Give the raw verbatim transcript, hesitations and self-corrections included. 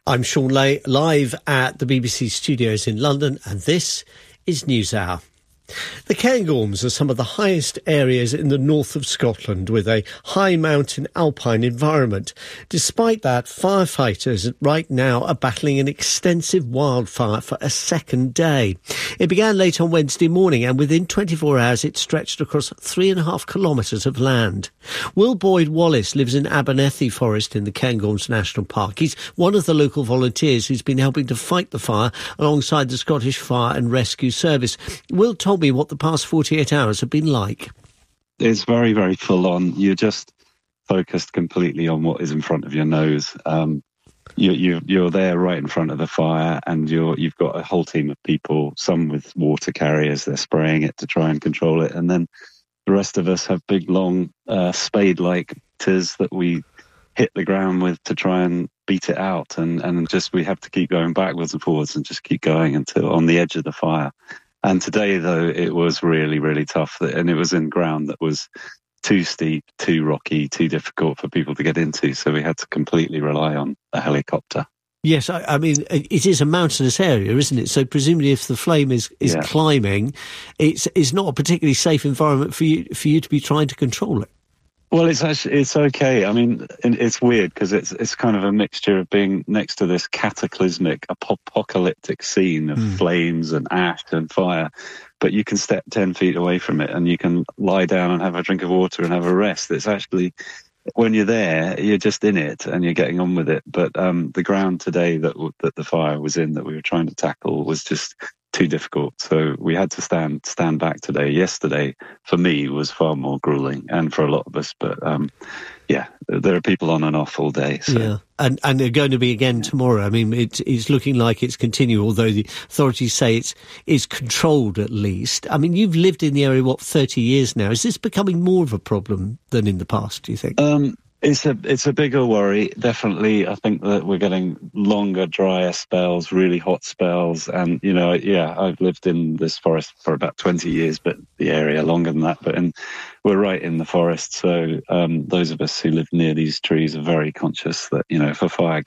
I'm Sean Lay, live at the B B C studios in London, and this is NewsHour. The Cairngorms are some of the highest areas in the north of Scotland with a high mountain alpine environment. Despite that, firefighters right now are battling an extensive wildfire for a second day. It began late on Wednesday morning and within twenty-four hours it stretched across three and a half kilometres of land. Will Boyd Wallace lives in Abernethy Forest in the Cairngorms National Park. He's one of the local volunteers who's been helping to fight the fire alongside the Scottish Fire and Rescue Service. Will told me what the past forty-eight hours have been like. It's very, very full on. You're just focused completely on what is in front of your nose. Um, you, you, you're there right in front of the fire, and you're, you've got a whole team of people, some with water carriers, they're spraying it to try and control it. And then the rest of us have big, long uh, spade-like tiz that we hit the ground with to try and beat it out. And, and just we have to keep going backwards and forwards and just keep going until on the edge of the fire. And today, though, it was really, really tough. And it was in ground that was too steep, too rocky, too difficult for people to get into. So we had to completely rely on a helicopter. Yes, I, I mean, it is a mountainous area, isn't it? So presumably if the flame is, is yeah. climbing, it's, it's not a particularly safe environment for you, for you to be trying to control it. Well, it's actually, it's okay. I mean, it's weird because it's it's kind of a mixture of being next to this cataclysmic, apocalyptic scene of mm. flames and ash and fire, but you can step ten feet away from it and you can lie down and have a drink of water and have a rest. It's actually, when you're there, you're just in it and you're getting on with it. But um, the ground today that that the fire was in, that we were trying to tackle, was just too difficult. So we had to stand stand back today. Yesterday, for me, was far more grueling, and for a lot of us. But um, yeah, there are people on and off all day. So. Yeah, and and they're going to be again tomorrow. I mean, it's it's looking like it's continuing, although the authorities say it's is controlled at least. I mean, you've lived in the area what thirty years now. Is this becoming more of a problem than in the past, do you think? Um, It's a it's a bigger worry, definitely. I think that we're getting longer, drier spells, really hot spells. And, you know, yeah, I've lived in this forest for about twenty years, but the area longer than that. But in, we're right in the forest. So um, those of us who live near these trees are very conscious that, you know, if a fire